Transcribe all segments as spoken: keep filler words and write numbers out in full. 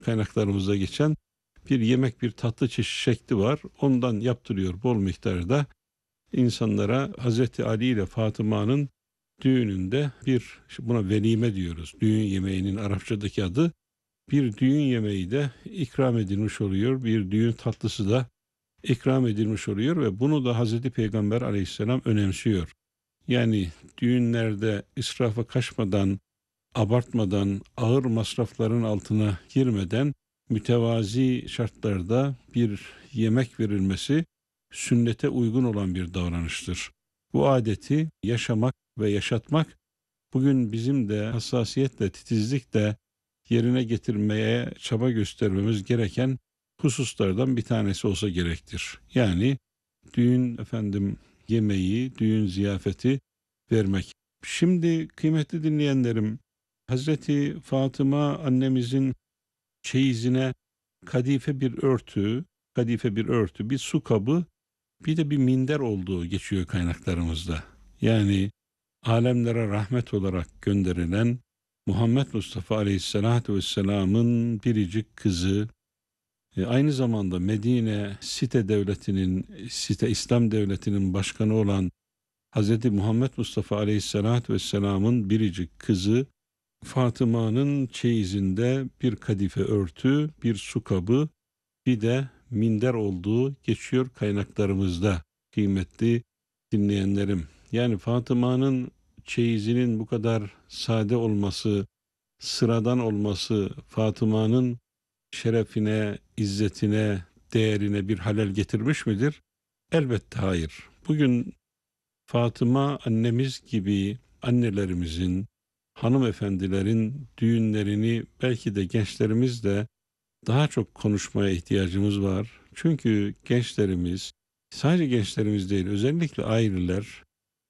kaynaklarımızda geçen bir yemek, bir tatlı çeşit şekli var. Ondan yaptırıyor bol miktarda insanlara. Hazreti Ali ile Fatıma'nın düğününde bir, buna velime diyoruz. Düğün yemeğinin Arapçadaki adı. Bir düğün yemeği de ikram edilmiş oluyor. Bir düğün tatlısı da ikram edilmiş oluyor ve bunu da Hazreti Peygamber Aleyhisselam önemsiyor. Yani düğünlerde israfa kaçmadan, abartmadan, ağır masrafların altına girmeden mütevazi şartlarda bir yemek verilmesi sünnete uygun olan bir davranıştır. Bu adeti yaşamak ve yaşatmak bugün bizim de hassasiyetle, titizlikle yerine getirmeye çaba göstermemiz gereken hususlardan bir tanesi olsa gerektir. Yani düğün efendim yemeği, düğün ziyafeti vermek. Şimdi kıymetli dinleyenlerim, Hazreti Fatıma annemizin çeyizine kadife bir örtü, kadife bir örtü, bir su kabı, bir de bir minder olduğu geçiyor kaynaklarımızda. Yani alemlere rahmet olarak gönderilen Muhammed Mustafa Aleyhisselatü Vesselam'ın biricik kızı, e, aynı zamanda Medine Site Devleti'nin, Site İslam Devleti'nin başkanı olan Hz. Muhammed Mustafa Aleyhisselatü Vesselam'ın biricik kızı Fatıma'nın çeyizinde bir kadife örtü, bir su kabı, bir de minder olduğu geçiyor kaynaklarımızda kıymetli dinleyenlerim. Yani Fatıma'nın çeyizinin bu kadar sade olması, sıradan olması, Fatıma'nın şerefine, izzetine, değerine bir halel getirmiş midir? Elbette hayır. Bugün Fatıma annemiz gibi annelerimizin, hanımefendilerin düğünlerini belki de gençlerimiz de daha çok konuşmaya ihtiyacımız var. Çünkü gençlerimiz, sadece gençlerimiz değil, özellikle aileler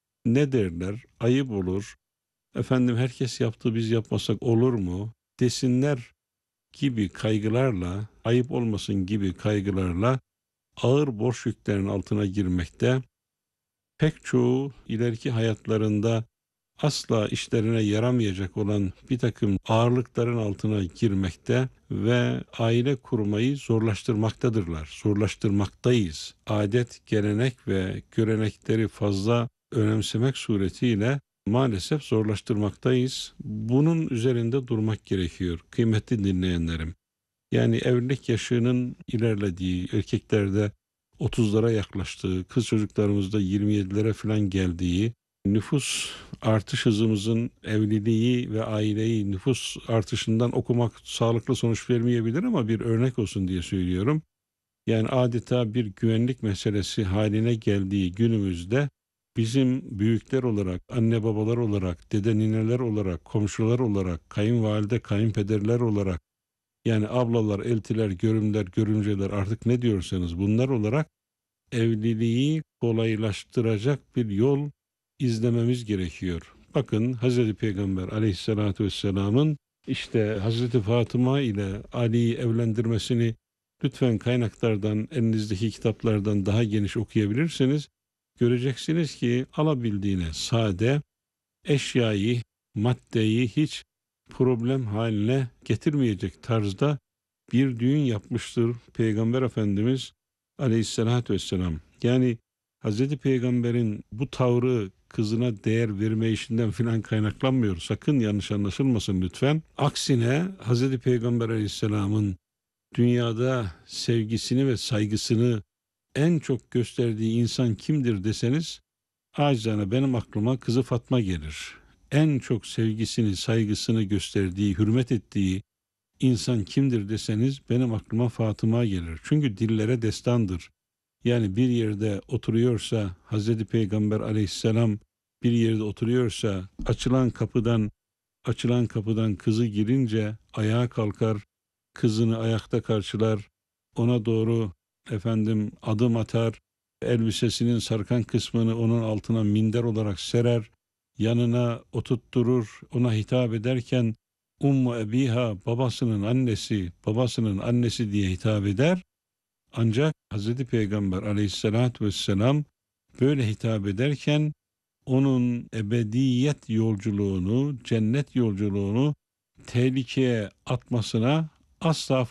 ne derler? Ayıp olur. Efendim herkes yaptı, biz yapmasak olur mu? Desinler gibi kaygılarla, ayıp olmasın gibi kaygılarla ağır borç yüklerinin altına girmekte, pek çoğu ileriki hayatlarında asla işlerine yaramayacak olan bir takım ağırlıkların altına girmekte ve aile kurmayı zorlaştırmaktadırlar. Zorlaştırmaktayız. Adet, gelenek ve görenekleri fazla önemsemek suretiyle maalesef zorlaştırmaktayız. Bunun üzerinde durmak gerekiyor kıymetli dinleyenlerim. Yani evlilik yaşının ilerlediği, erkeklerde otuzlara yaklaştığı, kız çocuklarımızda yirmi yedilere falan geldiği, nüfus artış hızımızın evliliği ve aileyi nüfus artışından okumak sağlıklı sonuç vermeyebilir ama bir örnek olsun diye söylüyorum. Yani adeta bir güvenlik meselesi haline geldiği günümüzde bizim büyükler olarak, anne babalar olarak, dede nineler olarak, komşular olarak, kayınvalide, kayınpederler olarak, yani ablalar, eltiler, görümler, görümceler, artık ne diyorsanız bunlar olarak evliliği kolaylaştıracak bir yol izlememiz gerekiyor. Bakın Hazreti Peygamber Aleyhisselatü Vesselam'ın işte Hazreti Fatıma ile Ali'yi evlendirmesini lütfen kaynaklardan, elinizdeki kitaplardan daha geniş okuyabilirsiniz. Göreceksiniz ki alabildiğine sade, eşyayı, maddeyi hiç problem haline getirmeyecek tarzda bir düğün yapmıştır Peygamber Efendimiz Aleyhisselatü Vesselam. Yani Hazreti Peygamber'in bu tavrı kızına değer verme işinden filan kaynaklanmıyor. Sakın yanlış anlaşılmasın lütfen. Aksine Hazreti Peygamber Aleyhisselam'ın dünyada sevgisini ve saygısını en çok gösterdiği insan kimdir deseniz, acizane benim aklıma kızı Fatma gelir. En çok sevgisini, saygısını gösterdiği, hürmet ettiği insan kimdir deseniz benim aklıma Fatıma gelir. Çünkü dillere destandır. Yani bir yerde oturuyorsa Hazreti Peygamber Aleyhisselam, bir yerde oturuyorsa açılan kapıdan açılan kapıdan kızı girince ayağa kalkar, kızını ayakta karşılar, ona doğru efendim adım atar, elbisesinin sarkan kısmını onun altına minder olarak serer, yanına oturtturur, ona hitap ederken Ummu Ebiha, babasının annesi, babasının annesi diye hitap eder. Ancak Hazreti Peygamber Aleyhisselatü Vesselam böyle hitap ederken onun ebediyet yolculuğunu, cennet yolculuğunu tehlikeye atmasına asla